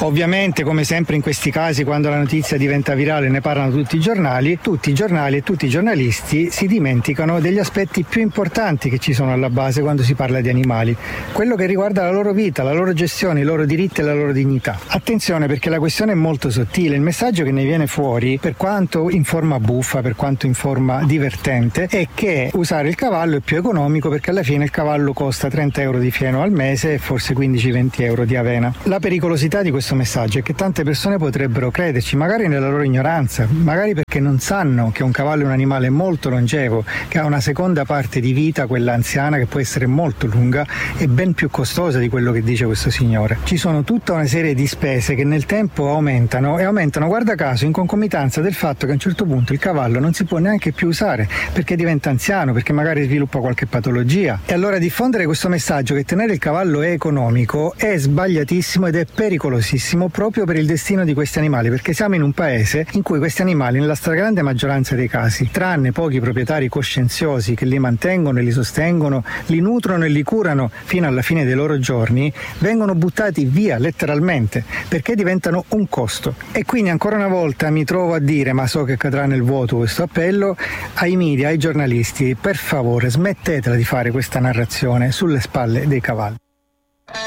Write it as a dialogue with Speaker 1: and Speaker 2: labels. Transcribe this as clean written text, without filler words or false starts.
Speaker 1: Ovviamente, come sempre in questi casi, quando la notizia diventa virale ne parlano tutti i giornali e tutti i giornalisti si dimenticano degli aspetti più importanti che ci sono alla base quando si parla di animali, quello che riguarda la loro vita, la loro gestione, i loro diritti e la loro dignità. Attenzione, perché la questione è molto sottile. Il messaggio che ne viene fuori, per quanto in forma buffa, per quanto in forma divertente, è che usare il cavallo è più economico, perché alla fine il cavallo costa 30 euro di fieno al mese e forse 15-20 euro di avena. La pericolosità di questo messaggio è che tante persone potrebbero crederci, magari nella loro ignoranza, magari perché non sanno che un cavallo è un animale molto longevo, che ha una seconda parte di vita, quella anziana, che può essere molto lunga e ben più costosa di quello che dice questo signore. Ci sono tutta una serie di spese che nel tempo aumentano, e aumentano, guarda caso, in concomitanza del fatto che a un certo punto il cavallo non si può neanche più usare perché diventa anziano, perché magari sviluppa qualche patologia. E allora diffondere questo messaggio che tenere il cavallo è economico è sbagliatissimo ed è pericolosissimo proprio per il destino di questi animali, perché siamo in un paese in cui questi animali, nella stragrande maggioranza dei casi, tranne pochi proprietari coscienziosi che li mantengono e li sostengono, li nutrono e li curano fino alla fine dei loro giorni, vengono buttati via letteralmente perché diventano un costo. E quindi ancora una volta mi trovo a dire, ma so che cadrà nel vuoto questo appello, ai media, ai giornalisti: per favore smettetela di fare questa narrazione sulle spalle dei cavalli.